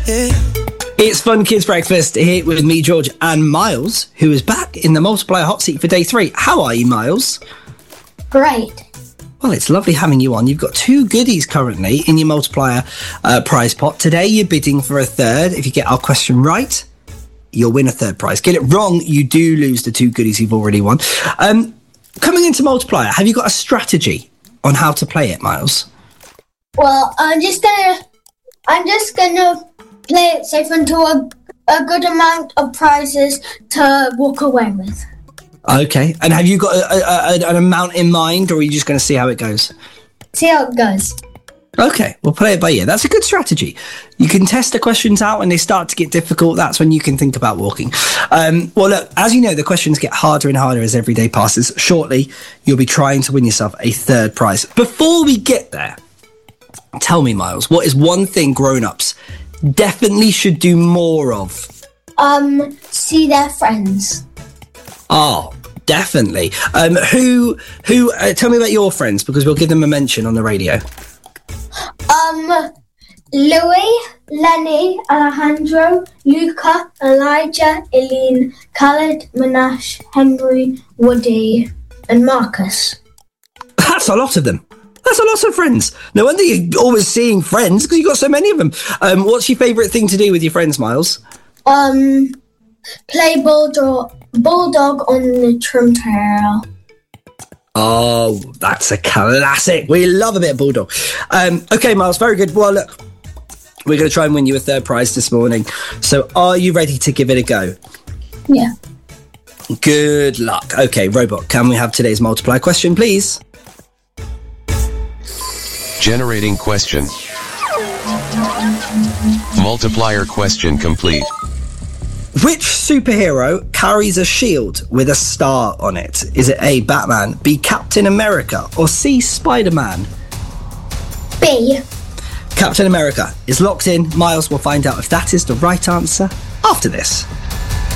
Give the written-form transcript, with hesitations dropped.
It's Fun Kids Breakfast here with me, George, and Miles, who is back in the multiplier hot seat for day 3. How are you, Miles? Great. Well, it's lovely having you on. You've got 2 goodies currently in your multiplier prize pot. Today, you're bidding for a third. If you get our question right, you'll win a third prize. Get it wrong, you do lose the 2 goodies you've already won. Coming into multiplier, have you got a strategy on how to play it, Miles? Well, I'm just gonna play it safe until a good amount of prizes to walk away with. Okay. And have you got an amount in mind, or are you just going to see how it goes? See how it goes. Okay, we'll play it by ear. That's a good strategy. You can test the questions out when they start to get difficult. That's when you can think about walking. Well, look, as you know, the questions get harder and harder as every day passes. Shortly, you'll be trying to win yourself a third prize. Before we get there, tell me, Miles, what is one thing grown-ups definitely should do more of? See their friends. Oh, definitely. Who? Tell me about your friends, because we'll give them a mention on the radio. Louis, Lenny, Alejandro, Luca, Elijah, Eileen, Khaled, Manash, Henry, Woody, and Marcus. That's a lot of them. That's a lot of friends. No wonder you're always seeing friends, because you've got so many of them. What's your favourite thing to do with your friends, Miles? Play Bulldog on the Turntail. Oh, that's a classic. We love a bit of Bulldog. Okay, Miles, very good. Well, look, we're going to try and win you a third prize this morning. So are you ready to give it a go? Yeah. Good luck. Okay, Robot, can we have today's multiplier question, please? Generating question. Multiplier question complete. Which superhero carries a shield with a star on it? Is it A, Batman, B, Captain America, or C, Spider-Man? B. Captain America is locked in. Miles will find out if that is the right answer after this.